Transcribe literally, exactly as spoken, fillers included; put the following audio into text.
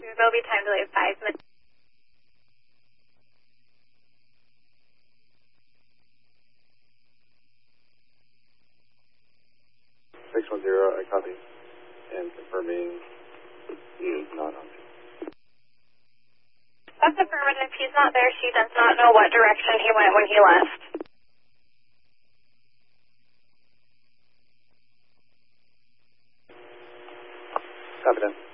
There will be time delay of five minutes. six one zero, I copy. And confirming he is not on. That's affirmative. He's not there. She does not know what direction he went when he left. Copy that.